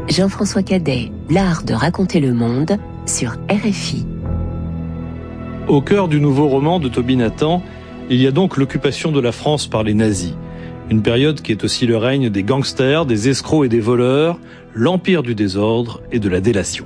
Jean-François Cadet, l'art de raconter le monde sur RFI. Au cœur du nouveau roman de Toby Nathan, il y a donc l'occupation de la France par les nazis. Une période qui est aussi le règne des gangsters, des escrocs et des voleurs, l'empire du désordre et de la délation.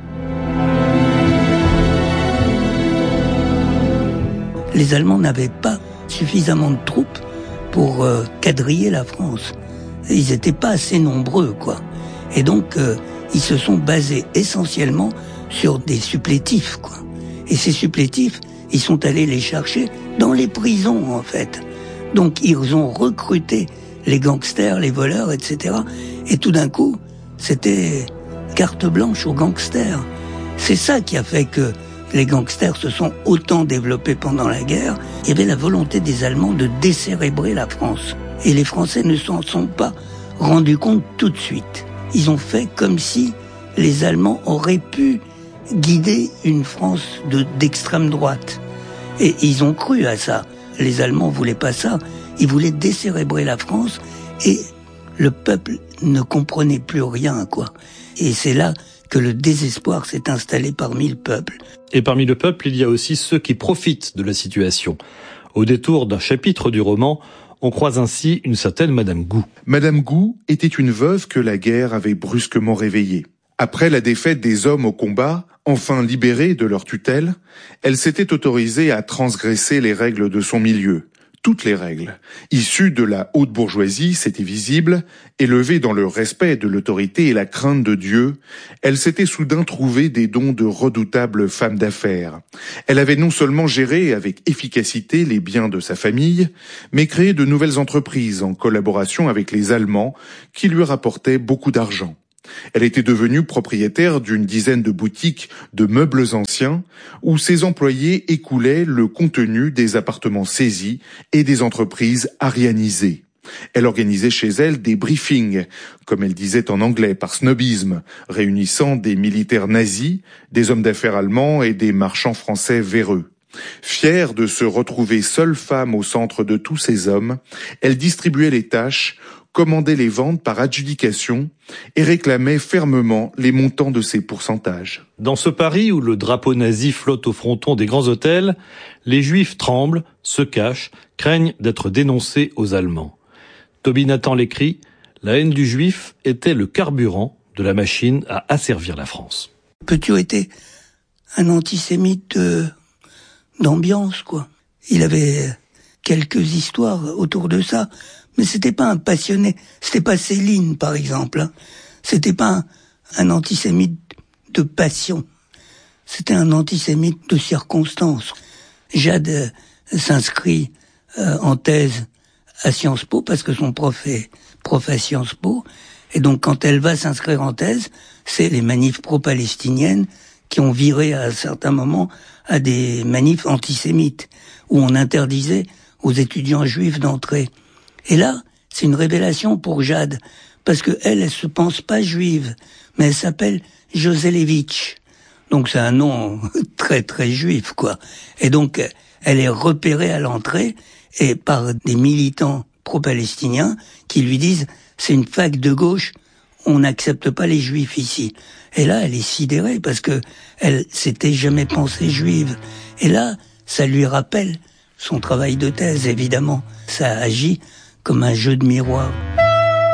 Les Allemands n'avaient pas suffisamment de troupes pour quadriller la France. Ils n'étaient pas assez nombreux, quoi. Et donc, ils se sont basés essentiellement sur des supplétifs, quoi. Et ces supplétifs, ils sont allés les chercher dans les prisons, en fait. Donc, ils ont recruté les gangsters, les voleurs, etc. Et tout d'un coup, c'était carte blanche aux gangsters. C'est ça qui a fait que les gangsters se sont autant développés pendant la guerre. Il y avait la volonté des Allemands de décérébrer la France. Et les Français ne s'en sont pas rendus compte tout de suite. Ils ont fait comme si les Allemands auraient pu guider une France d'extrême droite. Et ils ont cru à ça. Les Allemands voulaient pas ça. Ils voulaient décérébrer la France et le peuple ne comprenait plus rien, quoi. Et c'est là que le désespoir s'est installé parmi le peuple. Et parmi le peuple, il y a aussi ceux qui profitent de la situation. Au détour d'un chapitre du roman, on croise ainsi une certaine Madame Gou. Madame Gou était une veuve que la guerre avait brusquement réveillée. Après la défaite des hommes au combat, enfin libérés de leur tutelle, elle s'était autorisée à transgresser les règles de son milieu. Toutes les règles, issues de la haute bourgeoisie, c'était visible, élevée dans le respect de l'autorité et la crainte de Dieu, elle s'était soudain trouvé des dons de redoutables femmes d'affaires. Elle avait non seulement géré avec efficacité les biens de sa famille, mais créé de nouvelles entreprises en collaboration avec les Allemands qui lui rapportaient beaucoup d'argent. Elle était devenue propriétaire d'une dizaine de boutiques de meubles anciens où ses employés écoulaient le contenu des appartements saisis et des entreprises arianisées. Elle organisait chez elle des briefings, comme elle disait en anglais par snobisme, réunissant des militaires nazis, des hommes d'affaires allemands et des marchands français véreux. Fière de se retrouver seule femme au centre de tous ces hommes, elle distribuait les tâches, commandait les ventes par adjudication et réclamait fermement les montants de ses pourcentages. Dans ce Paris où le drapeau nazi flotte au fronton des grands hôtels, les Juifs tremblent, se cachent, craignent d'être dénoncés aux Allemands. Toby Nathan l'écrit, la haine du Juif était le carburant de la machine à asservir la France. Petiot était un antisémite d'ambiance, quoi. Il avait quelques histoires autour de ça, mais c'était pas un passionné. C'était pas Céline, par exemple, hein. C'était pas un antisémite de passion. C'était un antisémite de circonstance. Jade s'inscrit en thèse à Sciences Po parce que son prof est prof à Sciences Po. Et donc, quand elle va s'inscrire en thèse, c'est les manifs pro-palestiniennes qui ont viré à un certain moment à des manifs antisémites où on interdisait aux étudiants juifs d'entrer. Et là, c'est une révélation pour Jade, parce que elle se pense pas juive, mais elle s'appelle Joselevitch. Donc c'est un nom très très juif, quoi. Et donc, elle est repérée à l'entrée et par des militants pro-palestiniens qui lui disent « c'est une fac de gauche, on n'accepte pas les juifs ici ». Et là, elle est sidérée parce que elle s'était jamais pensée juive. Et là, ça lui rappelle son travail de thèse, évidemment. Ça agit comme un jeu de miroir.